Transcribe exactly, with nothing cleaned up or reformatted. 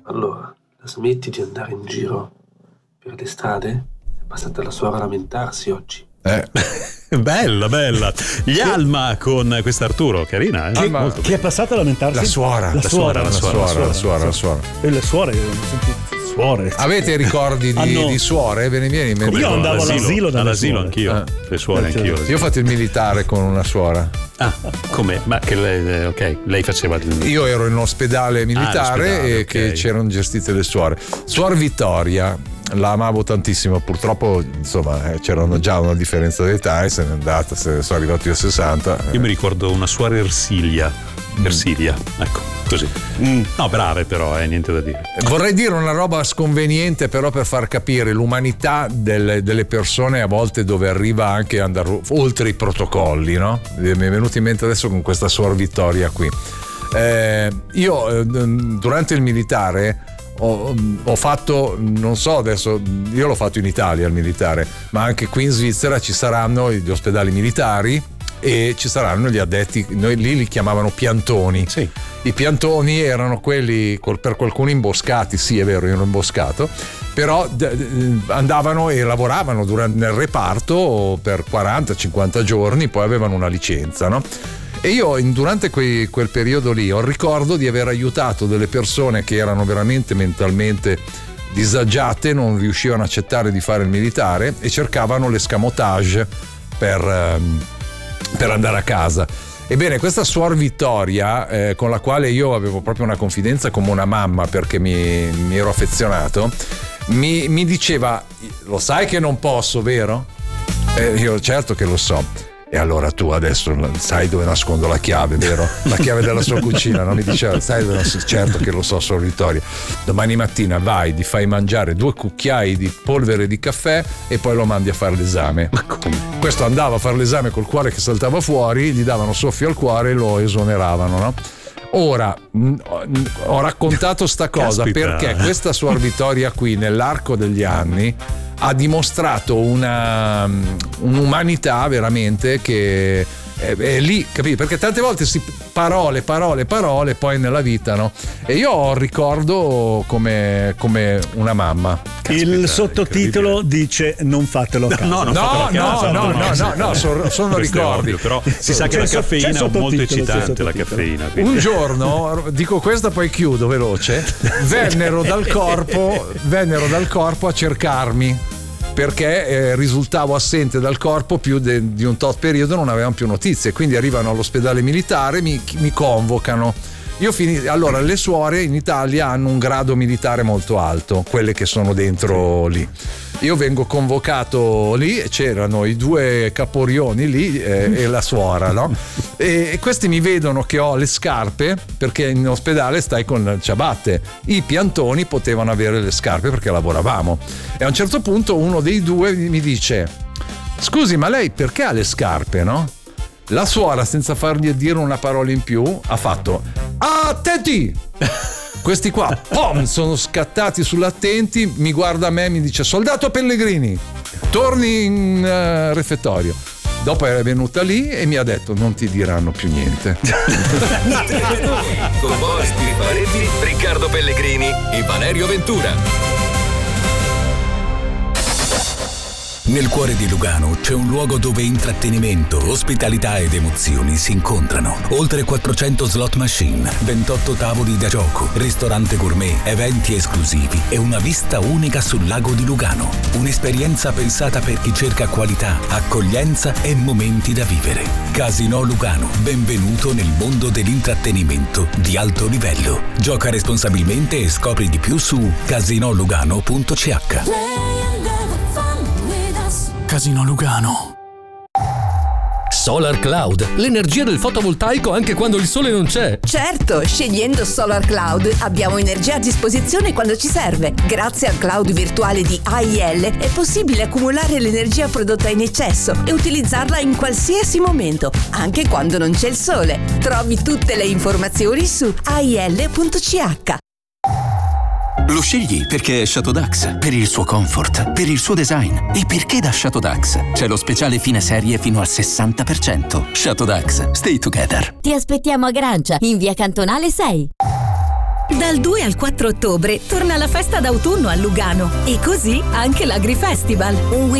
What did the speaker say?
Allora, la smetti di andare in giro per le strade? È passata la suora a lamentarsi oggi. Eh. Bella, bella. Gli Alma con quest'Arturo, carina, eh? Alma, Molto Chi è passata a lamentarsi? La suora, la, la suora, la suora, la suora, la suora, la suora. E le suore, suore. Avete ricordi di, Hanno... di suore? Ve ne viene in mente? Io andavo all'asilo, all'asilo da all'asilo suore. anch'io, Ah. le suore anch'io. Io ho fatto il militare con una suora. Ah, come? Ma che lei, ok, lei faceva il... Io ero in un ospedale militare Ah, e okay. che c'erano gestite le suore. Suor Vittoria, la amavo tantissimo, purtroppo insomma eh, c'erano già una differenza d'età e se n'è andata, se sono arrivato io a sessanta. Io mi ricordo una suora Ersilia, Ersilia, ecco, così. Mm. No, brave però, eh, niente da dire. Vorrei dire una roba sconveniente però per far capire l'umanità delle, delle persone a volte, dove arriva anche ad andare oltre i protocolli, no? Mi è venuto in mente adesso con questa Suor Vittoria qui. Eh, io eh, durante il militare Ho, ho fatto, non so adesso, io l'ho fatto in Italia il militare, ma anche qui in Svizzera ci saranno gli ospedali militari e ci saranno gli addetti, noi lì li chiamavano piantoni. Sì. I piantoni erano quelli, per qualcuno imboscati, sì è vero, io ero imboscato, però andavano e lavoravano durante, nel reparto per quaranta cinquanta giorni, poi avevano una licenza, no? E io in, durante quei, quel periodo lì ho il ricordo di aver aiutato delle persone che erano veramente mentalmente disagiate, non riuscivano a accettare di fare il militare e cercavano l'escamotage per, um, per andare a casa. Ebbene, questa Suor Vittoria, eh, con la quale io avevo proprio una confidenza come una mamma perché mi, mi ero affezionato, mi, mi diceva: lo sai che non posso, vero? E io certo che lo so. E allora tu adesso sai dove nascondo la chiave, vero? La chiave della sua cucina, non mi diceva, sai dove nascondo? Certo che lo so, Suor Vittoria. Domani mattina vai, ti fai mangiare due cucchiai di polvere di caffè e poi lo mandi a fare l'esame. Ma come? Questo andava a fare l'esame col cuore che saltava fuori, gli davano soffio al cuore e lo esoneravano, no? Ora, ho raccontato sta cosa Caspita. Perché questa Suor Vittoria qui nell'arco degli anni ha dimostrato una un'umanità veramente che è, è lì, capito? Perché tante volte si parole, parole, parole, poi nella vita, no? E io ho il ricordo come, come una mamma. Caspita, il sottotitolo dice: non fatelo a casa. No, no, No, no, no, no, no, no, no, sono, sono Questo è ricordi. ovvio, però si sa che C'è la so- caffeina c'è è molto sottotitolo, eccitante, c'è la sottotitolo. caffeina. quindi- Un giorno, dico questa poi chiudo veloce, vennero dal corpo, vennero dal corpo a cercarmi perché eh, risultavo assente dal corpo più de, di un tot periodo, non avevano più notizie, quindi arrivano all'ospedale militare, mi, mi convocano. Io fini, allora le suore in Italia hanno un grado militare molto alto, quelle che sono dentro lì. Io vengo convocato lì e c'erano i due caporioni lì eh, e la suora, no? E, e questi mi vedono che ho le scarpe, perché in ospedale stai con le ciabatte. I piantoni potevano avere le scarpe perché lavoravamo. E a un certo punto uno dei due mi dice: scusi, ma lei perché ha le scarpe, no? La suora, senza fargli dire una parola in più, ha fatto: attenti! Questi qua, pom, sono scattati sull'attenti, mi guarda a me e mi dice: soldato Pellegrini, torni in uh, refettorio. Dopo è venuta lì e mi ha detto: non ti diranno più niente. Con Boschi Pareti, Riccardo Pellegrini e Valerio Ventura. Nel cuore di Lugano c'è un luogo dove intrattenimento, ospitalità ed emozioni si incontrano. Oltre quattrocento slot machine, ventotto tavoli da gioco, ristorante gourmet, eventi esclusivi e una vista unica sul lago di Lugano. Un'esperienza pensata per chi cerca qualità, accoglienza e momenti da vivere. Casino Lugano, benvenuto nel mondo dell'intrattenimento di alto livello. Gioca responsabilmente e scopri di più su casino lugano punto c h. Casino Lugano. Solar Cloud, l'energia del fotovoltaico anche quando il sole non c'è. Certo, scegliendo Solar Cloud abbiamo energia a disposizione quando ci serve. Grazie al cloud virtuale di A I L è possibile accumulare l'energia prodotta in eccesso e utilizzarla in qualsiasi momento, anche quando non c'è il sole. Trovi tutte le informazioni su A I L punto c h. Lo scegli perché è Chateau Dax, per il suo comfort, per il suo design e perché da Chateau Dax c'è lo speciale fine serie fino al sessanta per cento. Chateau Dax, stay together. Ti aspettiamo a Grancia, in via Cantonale sei. Dal due al quattro ottobre torna la festa d'autunno a Lugano e così anche l'Agri Festival, un